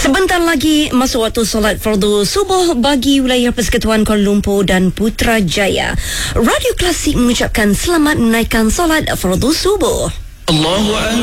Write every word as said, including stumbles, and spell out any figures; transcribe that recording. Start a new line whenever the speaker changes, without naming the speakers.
Sebentar lagi masuk waktu solat fardu subuh bagi wilayah Persekutuan Kuala Lumpur dan Putrajaya. Radio Klasik mengucapkan selamat menaikkan solat fardu subuh.
Allahu Akbar.